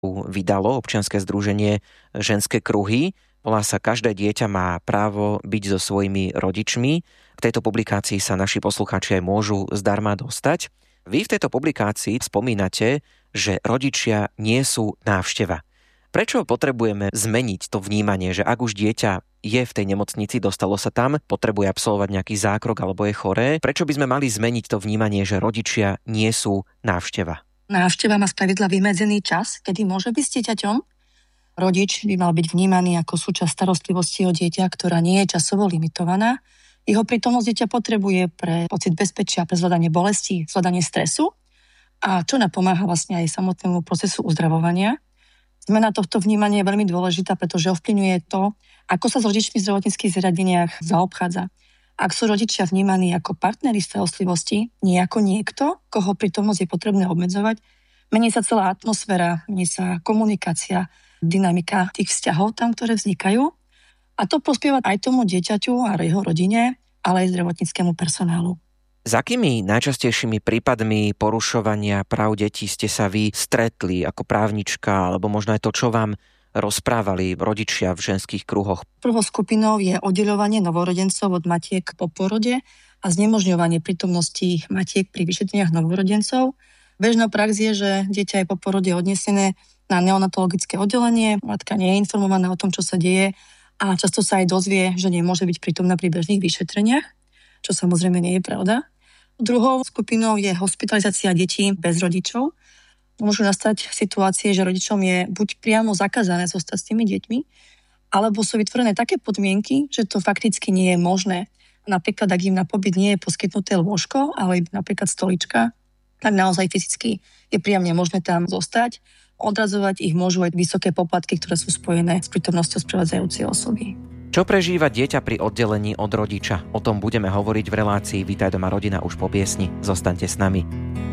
vydalo občianske združenie Ženské kruhy. Volá sa Každé dieťa má právo byť so svojimi rodičmi. K tejto publikácii sa naši poslucháči aj môžu zdarma dostať. Vy v tejto publikácii spomínate, že rodičia nie sú návšteva. Prečo potrebujeme zmeniť to vnímanie, že ak už dieťa je v tej nemocnici, dostalo sa tam, potrebuje absolvovať nejaký zákrok alebo je choré, prečo by sme mali zmeniť to vnímanie, že rodičia nie sú návšteva? Návšteva má spravidla vymedzený čas, kedy môže byť s dieťaťom. Rodič by mal byť vnímaný ako súčasť starostlivosti o dieťa, ktorá nie je časovo limitovaná. Jeho prítomnosť dieťa potrebuje pre pocit bezpečia, pre zvládanie bolesti, zvládanie stresu a čo napomáha vlastne aj samotnému procesu uzdravovania. Zmena tohto vnímania je veľmi dôležitá, pretože ovplyvňuje to, ako sa s rodičmi v zdravotníckych zariadeniach zaobchádza. Ak sú rodičia vnímaní ako partneri starostlivosti, nie ako niekto, koho prítomnosť je potrebné obmedzovať, mení sa celá atmosféra, mení sa komunikácia, dynamika tých vzťahov tam, ktoré vznikajú. A to prospieva aj tomu dieťaťu a jeho rodine, ale aj zdravotníckemu personálu. S akými najčastejšími prípadmi porušovania práv detí ste sa vy stretli ako právnička, alebo možno aj to, čo vám rozprávali rodičia v ženských kruhoch? Prvou skupinou je oddeľovanie novorodencov od matiek po porode a znemožňovanie prítomnosti matiek pri vyšetreniach novorodencov. Bežná prax je, že dieťa je po porode odnesené na neonatologické oddelenie, matka nie je informovaná o tom, čo sa deje a často sa aj dozvie, že nemôže byť prítomná pri bežných vyšetreniach, čo samozrejme nie je pravda. Druhou skupinou je hospitalizácia detí bez rodičov. Môžu nastať situácie, že rodičom je buď priamo zakázané zostať s tými deťmi, alebo sú vytvorené také podmienky, že to fakticky nie je možné. Napríklad, ak im na pobyt nie je poskytnuté lôžko, ale napríklad stolička, tak naozaj fyzicky je priamne možné tam zostať. Odradzovať ich môžu aj vysoké poplatky, ktoré sú spojené s prítomnosťou sprevádzajúcej osoby. Čo prežíva dieťa pri oddelení od rodiča? O tom budeme hovoriť v relácii Vítaj doma rodina už po piesni. Zostaňte s nami.